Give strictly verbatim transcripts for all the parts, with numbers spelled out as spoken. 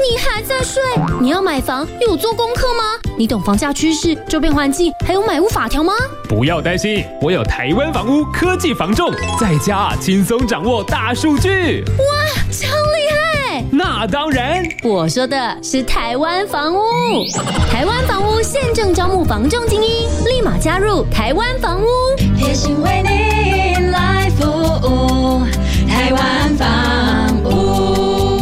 你还在睡？你要买房有做功课吗？你懂房价趋势、周边环境还有买屋法条吗？ 不要担心，我有台湾房屋科技房仲，在家轻松掌握大数据。 哇，超厉害！ 那当然， 我说的是台湾房屋。台湾房屋现正招募房仲精英，立马加入台湾房屋， 贴心为您来服务。台湾房屋。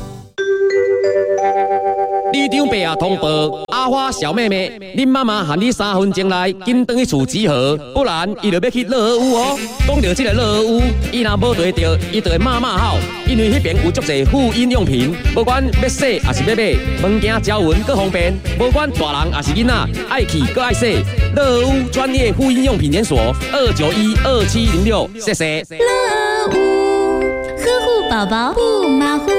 里长伯啊，通报阿花小妹妹，恁妈妈喊你三分钟内紧回去厝集合，不然伊就要去乐屋哦。讲到这个乐屋，伊若无对到，伊就会骂骂好，因为迄边有足侪妇婴用品，不管要洗还是要买，物件交运各方便，不管大人还是囡仔，爱去各爱洗。乐屋专业妇婴用品连锁，二九一二七零六，谢谢。 乐屋呵护宝宝不马虎。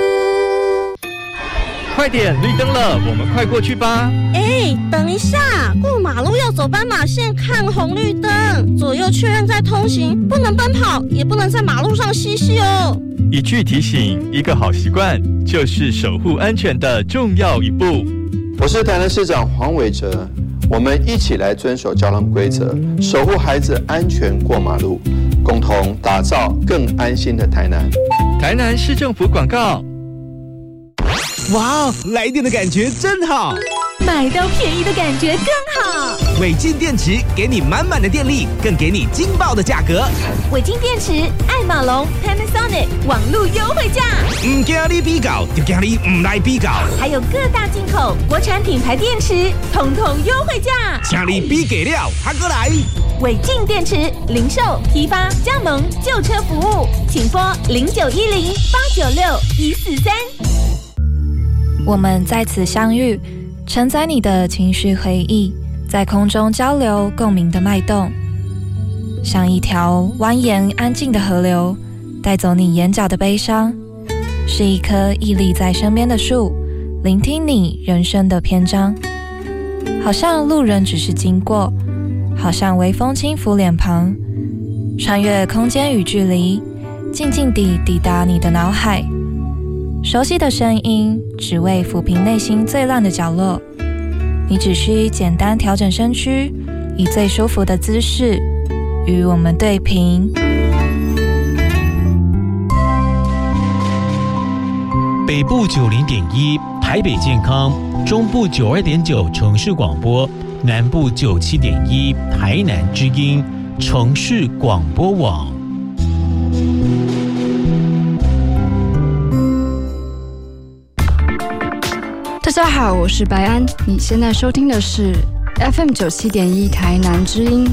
快点，绿灯了，我们快过去吧。 哎，等一下，过马路要走斑马线，看红绿灯，左右确认再通行，不能奔跑，也不能在马路上嬉戏哦。 一句提醒，一个好习惯，就是守护安全的重要一步。 我是台南市长黄伟哲，我们一起来遵守交通规则，守护孩子安全过马路，共同打造更安心的台南。 台南市政府广告。 哇，来电的感觉真好， 买到便宜的感觉更好。 伟进电池给你满满的电力，更给你惊爆的价格。 伟进电池，爱马龙 Panasonic 网路优惠价。 唔惊你比较，就惊你唔来比较。 还有各大进口国产品牌电池，统统优惠价。 请你比给了，还过来。 伟进电池零售、批发、加盟、旧车服务，请拨零九一零八九六一四三。 我们在此相遇，承载你的情绪回忆，在空中交流共鸣的脉动，像一条蜿蜒安静的河流，带走你眼角的悲伤，是一棵屹立在身边的树，聆听你人生的篇章。好像路人只是经过，好像微风轻拂脸庞，穿越空间与距离，静静地抵达你的脑海。熟悉的声音，只为抚平内心最乱的角落。你只需简单调整身躯，以最舒服的姿势与我们对平。 北部九零点一台北健康，中部九二点九城市广播，南部九七点一台南之音城市广播网。 大家好，我是白安，你现在收听的是 F M 九七点一台南之音。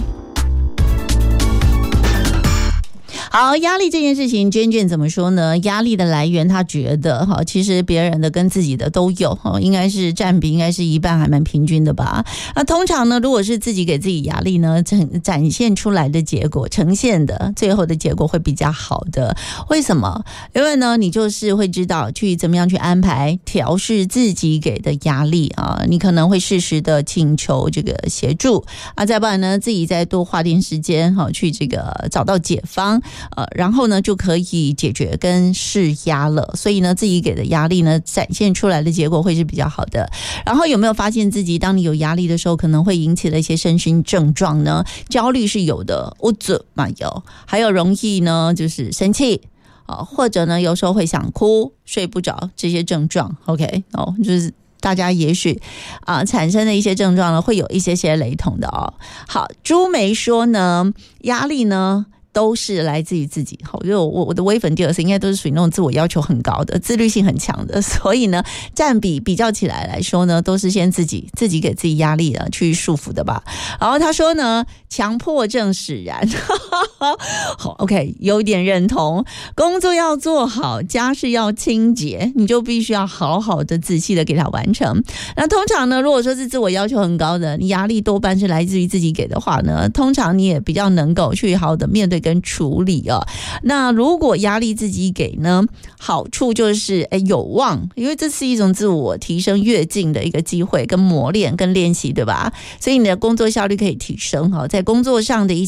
好，压力这件事情，娟娟怎么说呢？压力的来源，她觉得哈，其实别人的跟自己的都有哈，应该是占比应该是一半，还蛮平均的吧。那通常呢，如果是自己给自己压力呢，展展现出来的结果，呈现的最后的结果会比较好的。为什么？因为呢，你就是会知道去怎么样去安排调试自己给的压力啊，你可能会适时的请求这个协助啊，再不然呢，自己再多花点时间哈，去这个找到解方。呃，然后呢就可以解决跟释压了，所以呢自己给的压力呢展现出来的结果会是比较好的。然后有没有发现自己当你有压力的时候，可能会引起了一些身心症状呢？焦虑是有的，无助嘛有，还有容易呢就是生气啊、呃，或者呢有时候会想哭、睡不着这些症状。OK 哦，就是大家也许啊、呃、产生的一些症状呢会有一些些雷同的哦。好，朱梅说呢，压力呢都是来自于自己，好，就我我的微粉第二次应该都是属于那种自我要求很高的、自律性很强的，所以呢，占比比较起来来说呢，都是先自己自己给自己压力了，去束缚的吧。然后他说呢，强迫症使然，好 ，OK， 有点认同。工作要做好，家事要清洁，你就必须要好好的、仔细的给它完成。那通常呢，如果说是自我要求很高的，你压力多半是来自于自己给的话呢，通常你也比较能够去好好的面对跟处理哦。那如果压力自己给呢，好处就是哎有望，因为这是一种自我提升跃进的一个机会跟磨练跟练习，对吧？所以你的工作效率可以提升哈，在工作上的一些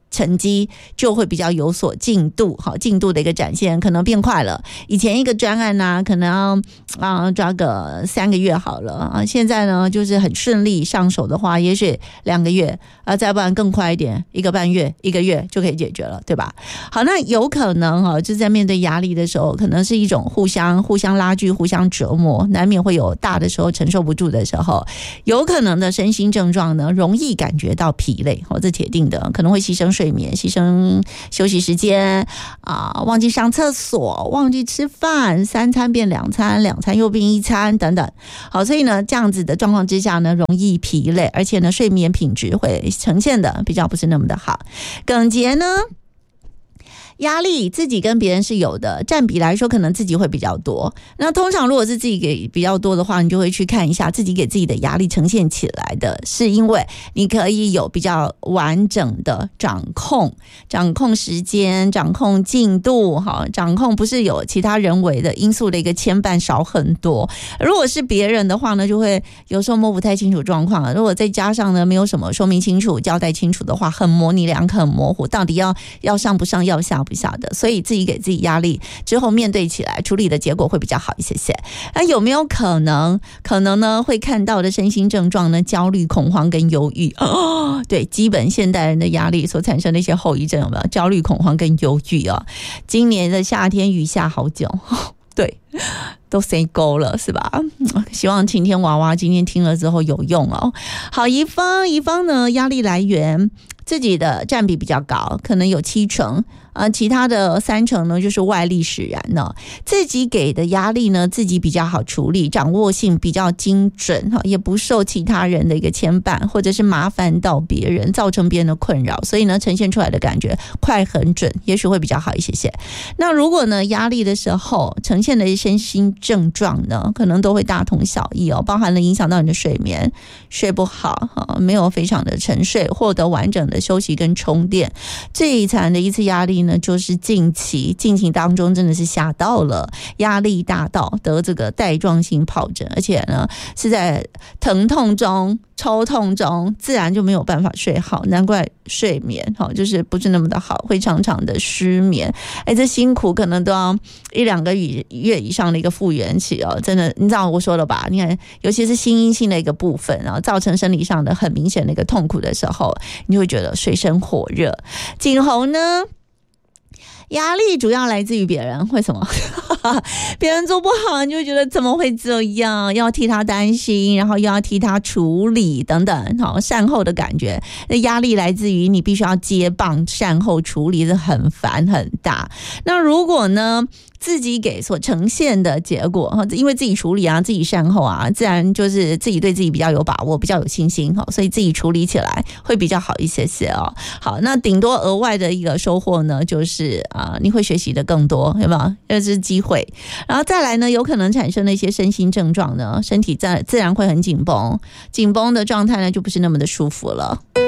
成绩就会比较有所进度，好，进度的一个展现可能变快了。以前一个专案呢、啊，可能要啊抓个三个月好了啊，现在呢就是很顺利上手的话，也许两个月啊，再不然更快一点，一个半月、一个月就可以解决了，对吧？好，那有可能哈、啊，就在面对压力的时候，可能是一种互相互相拉锯、互相折磨，难免会有大的时候承受不住的时候，有可能的身心症状呢，容易感觉到疲累，哦，这铁定的，可能会牺牲睡眠、牺牲休息时间啊，忘记上厕所、忘记吃饭，三餐变两餐，两餐又变一餐等等。好，所以呢，这样子的状况之下呢，容易疲累，而且呢，睡眠品质会呈现的比较不是那么的好。耿杰呢？压力自己跟别人是有的，占比来说可能自己会比较多。那通常如果是自己给比较多的话，你就会去看一下自己给自己的压力呈现起来的，是因为你可以有比较完整的掌控，掌控时间，掌控进度，好，掌控不是有其他人为的因素的一个牵绊少很多。如果是别人的话呢，就会有时候摸不太清楚状况。如果再加上呢没有什么说明清楚、交代清楚的话，很模棱两可、很模糊，到底要要上不上，要下不下的，所以自己给自己压力之后，面对起来处理的结果会比较好一些些。那有没有可能可能呢会看到的身心症状呢？焦虑、恐慌跟忧郁、哦、对，基本现代人的压力所产生的一些后遗症有没有？焦虑、恐慌跟忧郁啊、哦。今年的夏天雨下好久，对，都 say go 了是吧？希望晴天娃娃今天听了之后有用哦。好，一方一方呢，压力来源自己的占比比较高，可能有七成。呃，其他的三成呢，就是外力使然呢。自己给的压力呢，自己比较好处理，掌握性比较精准哈，也不受其他人的一个牵绊，或者是麻烦到别人，造成别人的困扰，所以呢，呈现出来的感觉快很准，也许会比较好一些些。那如果呢，压力的时候呈现的身心症状呢，可能都会大同小异哦，包含了影响到你的睡眠，睡不好哈，没有非常的沉睡，获得完整的休息跟充电。最惨的一次压力呢，就是近期近期当中真的是吓到了，压力大到得这个带状性疱疹，而且呢是在疼痛中、抽痛中，自然就没有办法睡好，难怪睡眠好就是不是那么的好，会常常的失眠。哎，这辛苦可能都要一两个月以上的一个复原期哦，真的，你知道我说了吧？你看，尤其是心因性的一个部分，然后造成生理上的很明显的一个痛苦的时候，你就会觉得水深火热。景洪呢？压力主要来自于别人，为什么？别人做不好，你就觉得怎么会这样？要替他担心，然后又要替他处理等等，好，善后的感觉。那压力来自于你必须要接棒善后处理，是很烦很大。那如果呢？自己给所呈现的结果，因为自己处理啊，自己善后啊，自然就是自己对自己比较有把握，比较有信心，所以自己处理起来会比较好一些些哦。好，那顶多额外的一个收获呢，就是啊、呃，你会学习的更多，有没有？这是机会。然后再来呢，有可能产生的一些身心症状呢，身体自自然会很紧绷，紧绷的状态呢就不是那么的舒服了。